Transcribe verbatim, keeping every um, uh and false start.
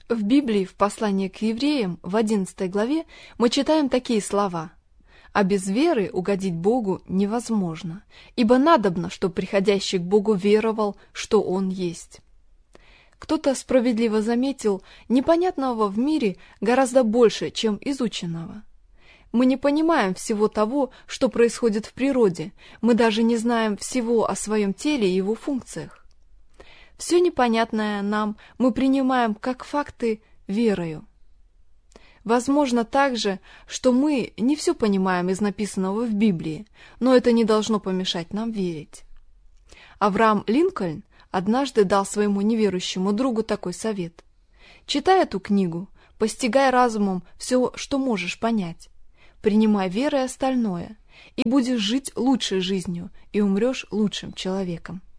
В Библии, в послании к евреям, в одиннадцатой главе, мы читаем такие слова: «А без веры угодить Богу невозможно, ибо надобно, чтоб приходящий к Богу веровал, что Он есть». Кто-то справедливо заметил, непонятного в мире гораздо больше, чем изученного. Мы не понимаем всего того, что происходит в природе, мы даже не знаем всего о своем теле и его функциях. Все непонятное нам мы принимаем как факты верою. Возможно также, что мы не все понимаем из написанного в Библии, но это не должно помешать нам верить. Авраам Линкольн однажды дал своему неверующему другу такой совет: «Читай эту книгу, постигай разумом все, что можешь понять, принимай верой остальное, и будешь жить лучшей жизнью, и умрешь лучшим человеком».